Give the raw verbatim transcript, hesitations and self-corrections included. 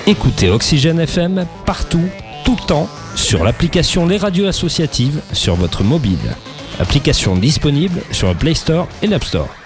Écoutez Oxygène F M partout, tout le temps, sur l'application Les Radios Associatives sur votre mobile. Application disponible sur le Play Store et l'App Store.